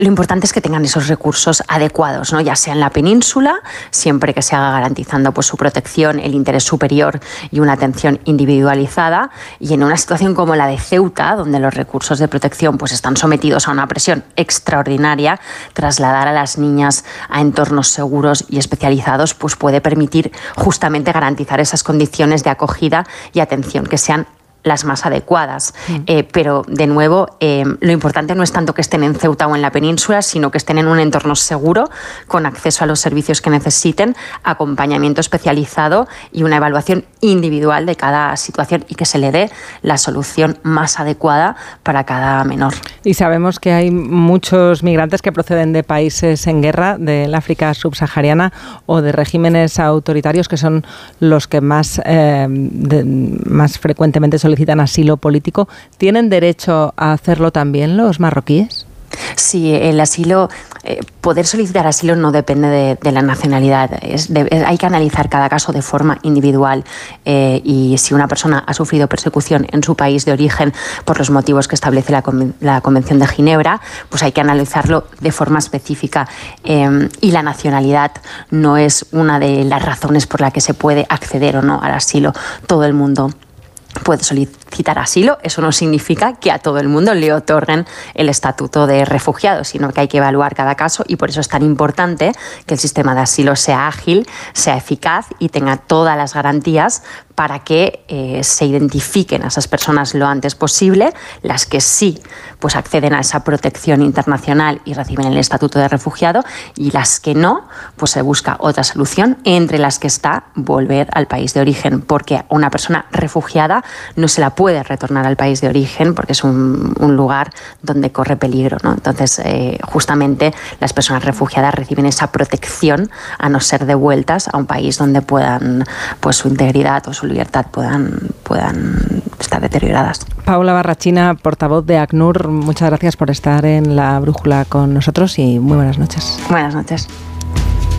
Lo importante es que tengan esos recursos adecuados, ¿no? Ya sea en la península, siempre que se haga garantizando pues, su protección, el interés superior y una atención individualizada, y en una situación como la de Ceuta, donde los recursos de protección pues, están sometidos a una presión extraordinaria, trasladar a las niñas a entornos seguros y especializados pues, puede permitir justamente garantizar esas condiciones de acogida y atención que sean las más adecuadas. Pero, de nuevo, lo importante no es tanto que estén en Ceuta o en la península, sino que estén en un entorno seguro, con acceso a los servicios que necesiten, acompañamiento especializado y una evaluación individual de cada situación y que se le dé la solución más adecuada para cada menor. Y sabemos que hay muchos migrantes que proceden de países en guerra, del África subsahariana o de regímenes autoritarios, que son los que más frecuentemente solicitan asilo político. ¿Tienen derecho a hacerlo también los marroquíes? Sí, el asilo, poder solicitar asilo no depende de la nacionalidad. Hay que analizar cada caso de forma individual y si una persona ha sufrido persecución en su país de origen por los motivos que establece la Convención de Ginebra, pues hay que analizarlo de forma específica. Y la nacionalidad no es una de las razones por la que se puede acceder o no al asilo. Todo el mundo puede solicitar asilo. Eso no significa que a todo el mundo le otorguen el estatuto de refugiado, sino que hay que evaluar cada caso, y por eso es tan importante que el sistema de asilo sea ágil, sea eficaz y tenga todas las garantías para que se identifiquen a esas personas lo antes posible, las que sí pues acceden a esa protección internacional y reciben el estatuto de refugiado, y las que no, pues se busca otra solución, entre las que está volver al país de origen, porque a una persona refugiada no se la puede retornar al país de origen porque es un lugar donde corre peligro, ¿no? Entonces, justamente las personas refugiadas reciben esa protección a no ser devueltas a un país donde puedan, pues su integridad o su libertad puedan estar deterioradas. Paula Barrachina, portavoz de ACNUR, muchas gracias por estar en La Brújula con nosotros y muy buenas noches. Buenas noches.